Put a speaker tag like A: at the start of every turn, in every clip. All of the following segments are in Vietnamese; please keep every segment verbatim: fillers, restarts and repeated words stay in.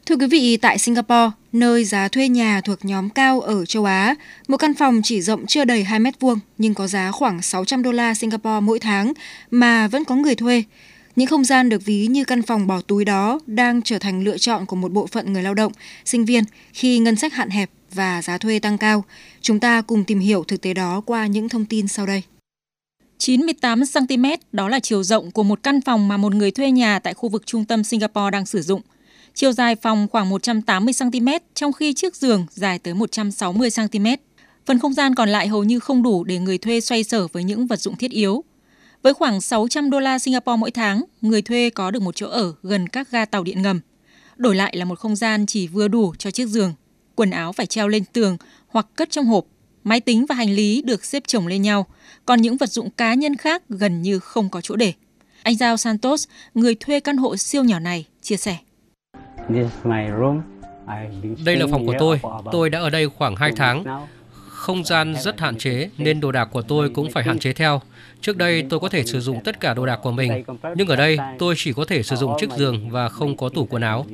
A: Thưa quý vị, tại Singapore, nơi giá thuê nhà thuộc nhóm cao ở châu Á, một căn phòng chỉ rộng chưa đầy hai mét vuông nhưng có giá khoảng sáu trăm đô la Singapore mỗi tháng mà vẫn có người thuê. Những không gian được ví như căn phòng bỏ túi đó đang trở thành lựa chọn của một bộ phận người lao động, sinh viên khi ngân sách hạn hẹp và giá thuê tăng cao. Chúng ta cùng tìm hiểu thực tế đó qua những thông tin sau đây.
B: chín mươi tám xăng ti mét, đó là chiều rộng của một căn phòng mà một người thuê nhà tại khu vực trung tâm Singapore đang sử dụng. Chiều dài phòng khoảng một trăm tám mươi xăng ti mét, trong khi chiếc giường dài tới một trăm sáu mươi xăng ti mét. Phần không gian còn lại hầu như không đủ để người thuê xoay sở với những vật dụng thiết yếu. Với khoảng sáu trăm đô la Singapore mỗi tháng, người thuê có được một chỗ ở gần các ga tàu điện ngầm. Đổi lại là một không gian chỉ vừa đủ cho chiếc giường. Quần áo phải treo lên tường hoặc cất trong hộp. Máy tính và hành lý được xếp chồng lên nhau, còn những vật dụng cá nhân khác gần như không có chỗ để. Anh Giao Santos, người thuê căn hộ siêu nhỏ này, chia sẻ.
C: Đây là phòng của tôi. Tôi đã ở đây khoảng hai tháng. Không gian rất hạn chế nên đồ đạc của tôi cũng phải hạn chế theo. Trước đây tôi có thể sử dụng tất cả đồ đạc của mình, nhưng ở đây tôi chỉ có thể sử dụng chiếc giường và không có tủ quần áo.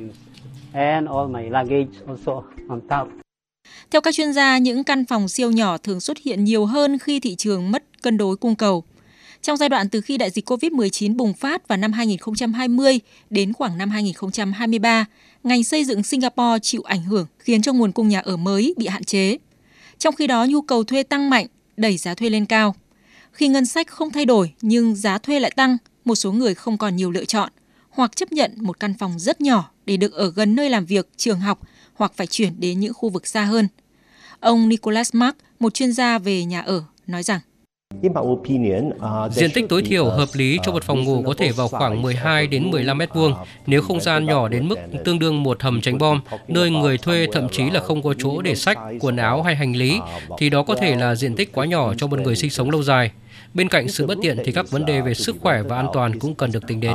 B: Theo các chuyên gia, những căn phòng siêu nhỏ thường xuất hiện nhiều hơn khi thị trường mất cân đối cung cầu. Trong giai đoạn từ khi đại dịch covid mười chín bùng phát vào năm hai nghìn không trăm hai mươi đến khoảng năm hai nghìn không trăm hai mươi ba, ngành xây dựng Singapore chịu ảnh hưởng khiến cho nguồn cung nhà ở mới bị hạn chế. Trong khi đó, nhu cầu thuê tăng mạnh, đẩy giá thuê lên cao. Khi ngân sách không thay đổi nhưng giá thuê lại tăng, một số người không còn nhiều lựa chọn hoặc chấp nhận một căn phòng rất nhỏ để được ở gần nơi làm việc, trường học hoặc phải chuyển đến những khu vực xa hơn. Ông Nicholas Mark, một chuyên gia về nhà ở, nói rằng
C: diện tích tối thiểu hợp lý cho một phòng ngủ có thể vào khoảng mười hai đến mười lăm mét vuông. Nếu không gian nhỏ đến mức tương đương một hầm tránh bom, nơi người thuê thậm chí là không có chỗ để sách, quần áo hay hành lý, thì đó có thể là diện tích quá nhỏ cho một người sinh sống lâu dài. Bên cạnh sự bất tiện thì các vấn đề về sức khỏe và an toàn cũng cần được tính đến.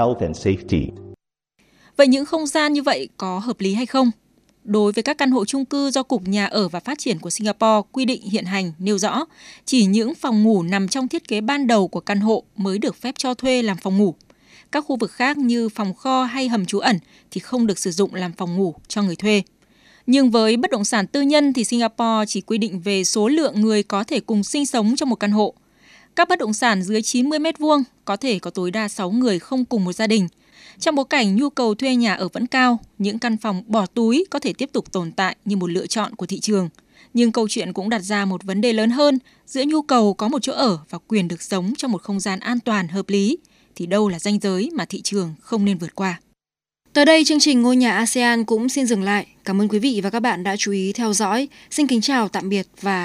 B: Vậy những không gian như vậy có hợp lý hay không? Đối với các căn hộ chung cư do Cục Nhà ở và Phát triển của Singapore quy định hiện hành nêu rõ, chỉ những phòng ngủ nằm trong thiết kế ban đầu của căn hộ mới được phép cho thuê làm phòng ngủ. Các khu vực khác như phòng kho hay hầm trú ẩn thì không được sử dụng làm phòng ngủ cho người thuê. Nhưng với bất động sản tư nhân thì Singapore chỉ quy định về số lượng người có thể cùng sinh sống trong một căn hộ. Các bất động sản dưới chín mươi mét vuông có thể có tối đa sáu người không cùng một gia đình. Trong bối cảnh nhu cầu thuê nhà ở vẫn cao, những căn phòng bỏ túi có thể tiếp tục tồn tại như một lựa chọn của thị trường. Nhưng câu chuyện cũng đặt ra một vấn đề lớn hơn, giữa nhu cầu có một chỗ ở và quyền được sống trong một không gian an toàn hợp lý, thì đâu là ranh giới mà thị trường không nên vượt qua.
A: Tới đây, chương trình Ngôi nhà a sê an cũng xin dừng lại. Cảm ơn quý vị và các bạn đã chú ý theo dõi. Xin kính chào, tạm biệt và